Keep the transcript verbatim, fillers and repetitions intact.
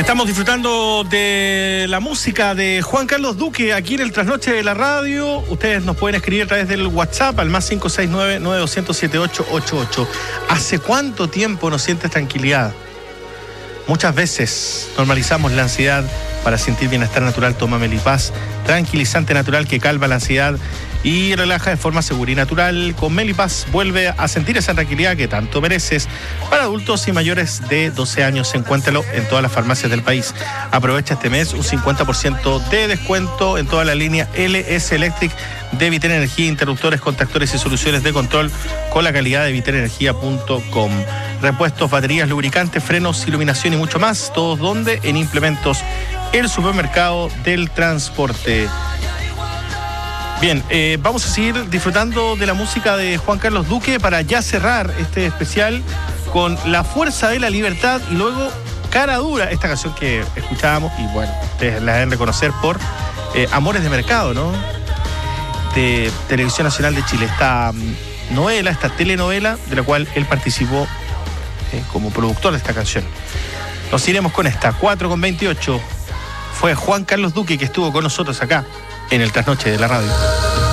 Estamos disfrutando de la música de Juan Carlos Duque aquí en el Trasnoche de la Radio. Ustedes nos pueden escribir a través del WhatsApp al más cinco seis nueve, nueve dos cero, siete ocho ocho ocho. ¿Hace cuánto tiempo no sientes tranquilidad? Muchas veces normalizamos la ansiedad. Para sentir bienestar natural, toma Melipaz, tranquilizante natural que calma la ansiedad y relaja de forma segura y natural. Con Melipaz vuelve a sentir esa tranquilidad que tanto mereces. Para adultos y mayores de doce años, encuéntralo en todas las farmacias del país. Aprovecha este mes un cincuenta por ciento de descuento en toda la línea L S Electric de Viter Energía, interruptores, contactores y soluciones de control con la calidad de viter energía punto com. Repuestos, baterías, lubricantes, frenos, iluminación y mucho más. Todos donde en Implementos, el supermercado del transporte. Bien, eh, vamos a seguir disfrutando de la música de Juan Carlos Duque para ya cerrar este especial con La Fuerza de la Libertad y luego Cara Dura, esta canción que escuchábamos y bueno, ustedes la deben reconocer por eh, Amores de Mercado, ¿no? De Televisión Nacional de Chile, esta um, novela, esta telenovela de la cual él participó eh, como productor de esta canción. Nos iremos con esta, cuatro con veintiocho. Fue Juan Carlos Duque que estuvo con nosotros acá en el Trasnoche de la Radio.